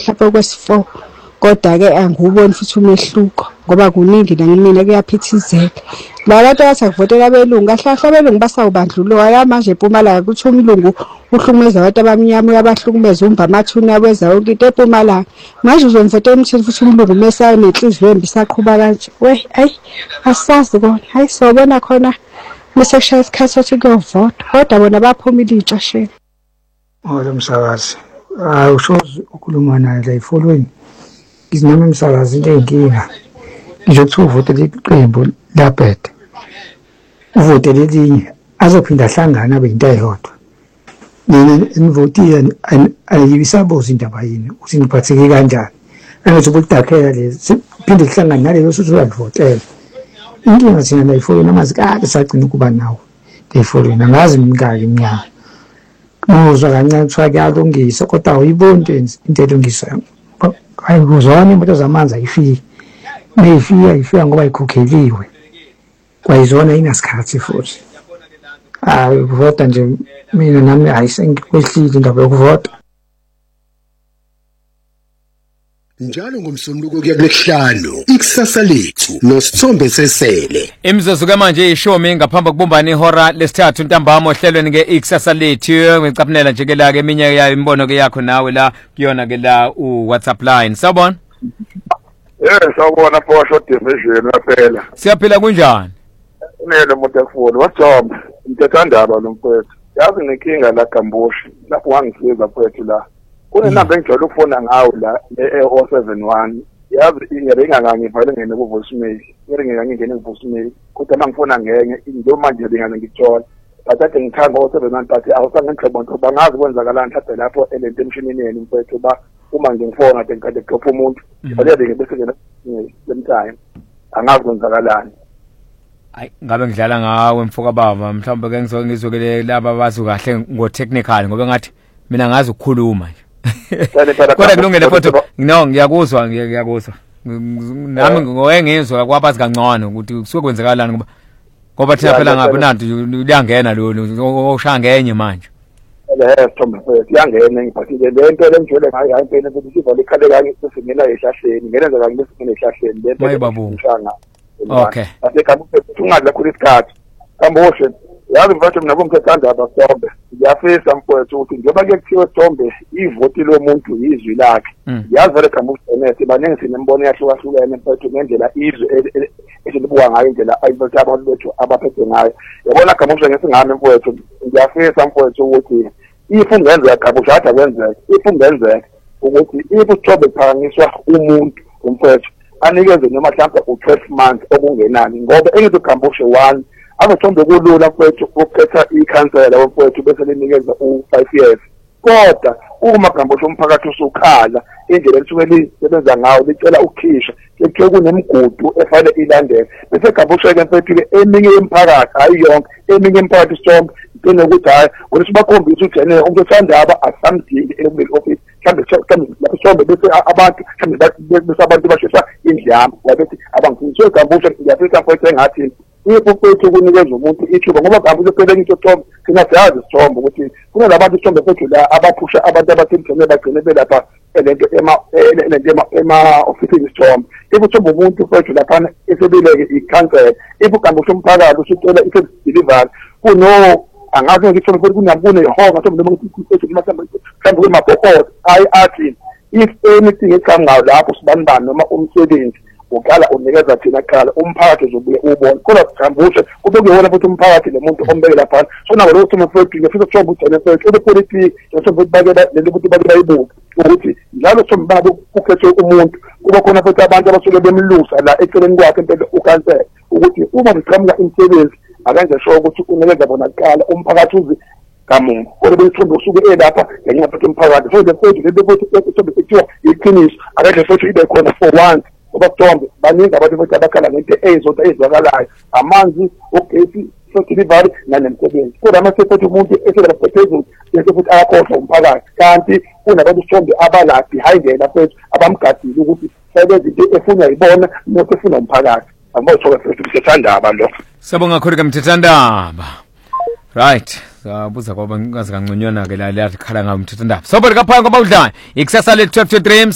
mhlawumbe kwesi-4 kodwa-ke angiwuboni futhi umehluko ngoba kuningi nakimina kuyaphithizela. La bantu abathi akuvotela abelungu kahle kahle abelungu basawubandlululo aya manje eMpumalanga kuthi umlungu uhlumeza abantu abamnyama uyabahlukumeza umba amathuna yabeza yonke into eMpumalanga. Manje uzomvotela umthini futhi umlungu mese nenhliziyo embi isaqhuba kanje. Ayi asazi kona. Hayi sobona khona mase kushaya isikhathi sokuthi kuyovota kodwa bona baphumile iy'tshasheni. Lo msakazi ushoze ukhuluma naye la efolweni ngizinami umsakazi into ey'nkinga ngisho kuthiwa uvotele iqembu labhede uvotele elinye azophinda ahlangane abe yinto eyodwa. Nina nivotile ayibisaboza indaba yini ukuthi ngiphatheke kanjani angithi ukudakhela lezi phinde kuhlangane nalelo suthi uyalivotela. Inkinga thina la efolweni amazi kade sagcina ukuba nawo la efolweni angazi mingaki iminyaka uzwa kancane kuthiwa kuyalungiswa kodwa awuyiboni into elungiswayo. Hayi kuzona imoto zamanzi ayifiki ifika ngoba ikhokheliwe kwayizona inasikhathi futhi. Hayi ukuvota nje mina nami ayisengikwehlile indaba yokuvota. Njalo ngomsombuluko kuya kulesihlanu ikusasa lethu noSithombe Sesele. Imizuzu ke manje ishumi ngaphambi kokubumbana ihora lesithathu ntambama ohlelweni ke ikusasa lethu ngicaphnela nje ke la ke eminye yayo imbono ke yakho nawe la kuyona ke la uWhatsApp line. Sawubona? Sawubona Phosho division laphela. Siyaphila kunjani? Unele umuntu ekufuna wathomba umthethwandaba lo mfowethu. Yazi nenkinga la Gamboshi lapho wangisiza mfowethu la. Kunenamba engijwayele ukufona ngawo la e-071 yazi ingerenga kanye vele ngene ku voicemail ingerenga kanye ngene ku voicemail kodwa mangifona ngenye into manje bengaze ngithola bathathe ngithanga o-713 awusangenhlobo nto bangazi kwenzakalani mhlawumbe lapho elento emshinini yeni mfethu ba uma ngingifona kade ngidropha umuntu balebe bese ngena lemtime angazi kwenzakalani. Hayi ngabe ngidlala ngawe mfoka baba mhlawumbe ke ngizokele laba bazi kahle ngo technical ngoba ngathi mina ngazi ukukhuluma nje. Kodwa kulungile photo no ngiyakuzwa nami ngiyengizwa kwabazi kangcono ukuthi kusuke kwenzakalani ngoba thina phela ngabe nanti uyangena lo oshaya ngenye manje. Thombe mfethu yangena ngiphathile lento lenjole ngayo hayi impela ukuthi sivale ikhale kanye sesingena ehlahleni ngenza kanye sesingena ehlahleni lento ngishanga. Okay. Asekambe ungadla khulu isikhathi. Kamboshe yazi mfethu mina kumthethwandaba Sithombe ngiyafisa mfowethu ukuthi njengoba ke kuthiwa Sithombe ivoti lomuntu izwi lakhe yazi vele Gamboshi baningi sinembono yahlukahlukene mfethu ngendlela izwe esilibuka ngayo indlela ayivotha abantu bethu abaphethe ngayo. Yabona Gamboshi ngesingami mfowethu ngiyafisa mfowethu ukuthi if ungenzeka Gamboshi athi kwenzeka if ungenzeka ukuthi if Sithombe phakanyiswa umuntu umfowethu anikeze noma mhlawumbe u12 months okungenani ngoba engithi Gamboshi 1 abathombe kulula mfowethu ukukhetha ikhansela mfowethu bese linikeza u5 years kodwa uma Gamboshi umphakathi usukhala indlela elisuke lisebenza ngayo licela ukukhisha kuthiwe kunemigudu efanele ilandele bese Gamboshi ke mfowethu ke eminye imiphakathi hayi yonke eminye imiphakathi Sithombe icene ukuthi hayi ukuthi bakhombisa ukuthi yena umuntu othandaba asamdiki ekumele office mhlawumbe Sithombe bese abantu mhlawumbe bese abantu bashisa indlama wabethi abangifundiswe Gamboshi ngiyafisa mfowethu engathi ipophethu kunikeza umuntu ithuba ngoba Gamboshi phela into Sithombe singasazi Sithombe ukuthi kunalabantu Sithombe fethu la abaphusha abantu abathintene bagcine belapha elento ema offices Sithombe Sithombe umuntu fethu lapha esebeleke ikhansela Gamboshi umphakathi usicela i-service delivery kuno angazi ngithi Sithombe kunabune ihonga Sithombe noma ukuthi mhlawumbe kwemabhokoti athi if anything eqhamukayo lapho sibanibani noma umsebenzi uqala unikeza thina qala umphakathi uzobuye ubone kodwa Gamboshi kube kuyona futhi umphakathi lemuntu ombeke lapha so nawo lo Sithombe fethu ngifisa Sithombe ugcine fethu ubepolitiki Sithombe bakela lento ukuthi bakela ibuka ukuthi njalo Sithombe babo kukhethwe umuntu kuba khona futhi abantu abasuke bemlusa la eceleni kwakhe impela ukhansela ukuthi uma siqhamuka imisebenzi akenze sho ukuthi unikeza bona qala umphakathi uzi kamuntu kodwa Sithombe usuke elapha ngenxa futhi umphakathi so the fethu lento futhi Sithombe fethu iqiniso akenze fethu ibe khona for once ngoba Sithombe baningi abantu futhi abakhala ngento ezwakalayo amanzi ugesi futhi delivery nanemsebenzi kodwa mase futhi umuntu esela phezulu bese futhi ayakhohlwa umphakathi kanti kunabantu Sithombe abala behind yena futhi abamgadile ukuthi sebenza into efuna yibona nokuthi efuna umphakathi amothoka futhi umthethwandaba lo. Sabonga kakhulu ke mthethwandaba. Right. Sabuza kwaba ngazi kangconywana ke la khala ngayo umthethwandaba. Sobona kaphansi ngoba udlala ikusasa lethu 12 to 3